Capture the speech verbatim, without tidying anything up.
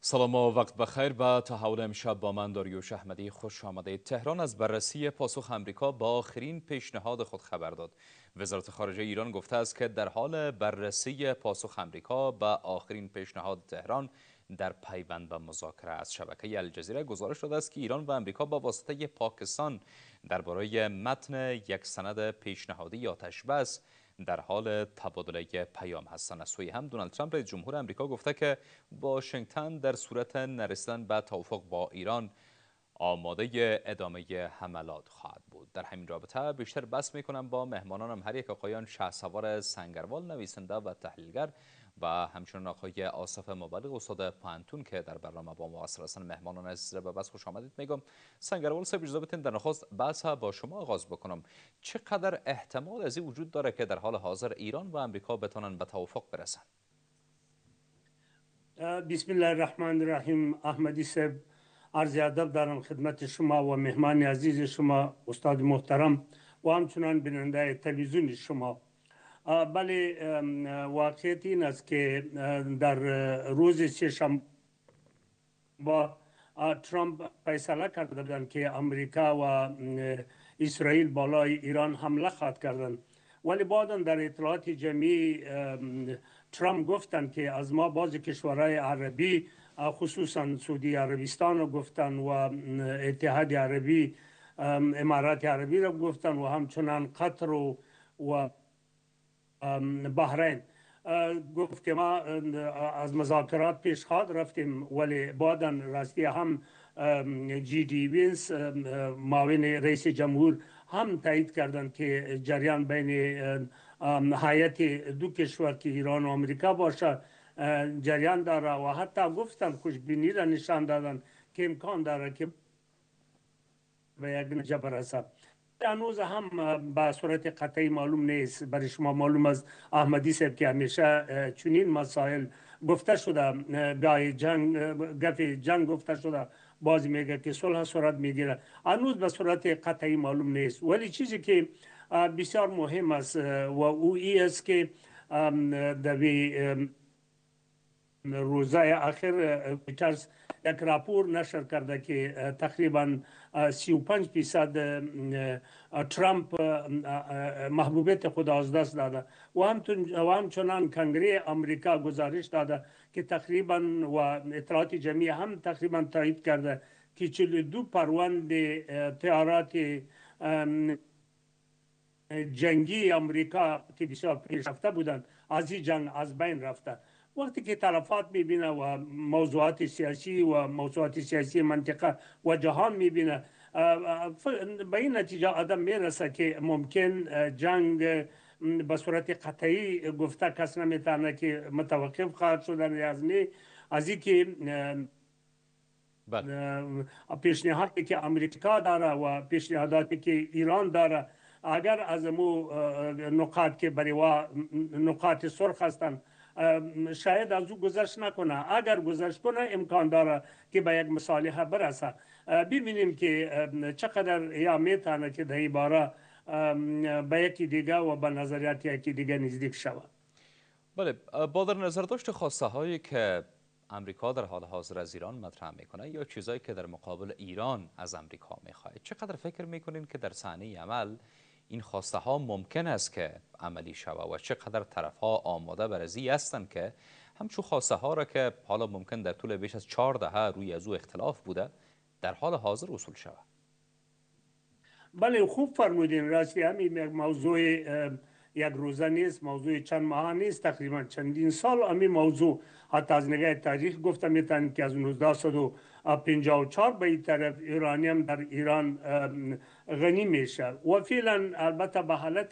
سلام و وقت بخیر. به تحول امشب با من داریوش احمدی خوش آمدید. تهران از بررسی پاسخ آمریکا با آخرین پیشنهاد خود خبر داد. وزارت خارجه ایران گفته است که در حال بررسی پاسخ آمریکا به آخرین پیشنهاد تهران در پیوند به مذاکره است. شبکه الجزیره گزارش داده است که ایران و آمریکا با واسطه پاکستان درباره متن یک سند پیشنهادی آتش بس در حال تبادله پیام هستند. از سوی هم دونالد ترامپ رئیس جمهور آمریکا گفته که واشنگتن در صورت نرسیدن به توافق با ایران آماده ادامه حملات خواهد بود. در همین رابطه بیشتر بحث میکنم با مهمانانم، هر یک آقایان شهسوار سنگروال نویسنده و تحلیلگر و همچنین آقای آصف مبلغ استاد پانتون که در برنامه با ما هستند. مهمانان عزیز به بس خوش آمدید میگم. سنگروال صاحب اجازه بدین در نخست بحث با شما آغاز بکنم. چقدر احتمال از این وجود داره که در حال حاضر ایران و آمریکا بتونن به توافق برسن؟ بسم الله الرحمن الرحیم. احمدی صاحب عرض ادب دارم خدمت شما و مهمان عزیز شما استاد محترم و همچنان بیننده تلویزیون شما. بله، واقعیت این است که در روز سه‌شنبه با ترامپ فیصله کرده بودند که امریکا و اسرائیل بالای ایران حمله خواهد کردند، ولی بعداً در اطلاعات جمعی ترامپ گفتند که از ما بعضی کشورهای عربی خصوصا سعودی عربستان رو گفتن و اتحاد عربی، امارات عربی رو گفتن و همچنان قطر و و بحرین. گفت که ما از مذاکرات پیش خواهد رفتیم، ولی بعداً راستی هم جی دی وینس معاون رئیس جمهور هم تایید کردند که جریان بین هیئت دو کشور که ایران و آمریکا باشه جریان داره و حتی گفتن خوشبینی را نشان دادن که امکان داره که به یک نتیجه برسه. هنوز هم به صورت قطعی معلوم نیست. برای شما معلوم است احمدی صاحب که همیشه چنین مسائل گفته شده، گاه جنگ گفت جنگ گفته شده، بعضی میگه که صلح صورت میگیره. هنوز به صورت قطعی معلوم نیست، ولی چیزی که بسیار مهم است و او ای است که در روزهای اخیر پیترز یک راپور نشر کرده که تقریبا سی و پنج درصد ترامپ محبوبیت خود از دست داده و همچنان کنگره امریکا گزارش داده که تقریبا و اطلاعات جمعی هم تقریبا تایید کرده که چهل و دو پرونده طیارات جنگی امریکا که بسیار پیشرفته بودند از این جنگ از بین رفته. وقتی که تلفات میبینه و موضوعات سیاسی و موضوعات سیاسی منطقه و جهان میبینه، به این نتیجه آدم میرسه که ممکن جنگ به صورت قطعی گفته کس نمیتونه که متوقف خواهد شدن ازمی از این که پیشنهادی که امریکا داره و پیشنهاداتی که ایران داره اگر از مو نقاط که برای نقاط سرخ هستند شاید از او گذشت نکنه. اگر گذشت کنه امکان داره که به یک مصالحه برسه. ببینیم که چقدر یا میتونه که در این باره به یکی دیگه و به نظریات یکی دیگه نزدیک شود. بله، با در نظر داشت خواسته هایی که امریکا در حال حاضر از ایران مطرح میکنه یا چیزایی که در مقابل ایران از امریکا میخواد، چقدر فکر میکنین که در صحنه عمل این خواسته ها ممکن است که عملی شود و چقدر طرف ها آماده برای هستند که همچون خواسته ها را که حالا ممکن در طول بیش از چهار دهه روی از او اختلاف بوده در حال حاضر اصول شود؟ بله، خوب فرمودین. راستی همین موضوع یک روزه نیست، موضوع چند ماه نیست، تقریبا چندین سال همین موضوع حتی از نگاه تاریخ گفته میتونیم که از نوزده و پنجاه و چهار به این طرف ایرانیم در ایران غنی میشه و فعلا البته به حالت